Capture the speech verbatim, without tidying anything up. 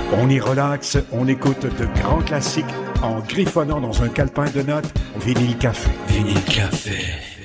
On y relaxe, on écoute de grands classiques en griffonnant dans un calepin de notes. Vinyle Café. Vinyle Café.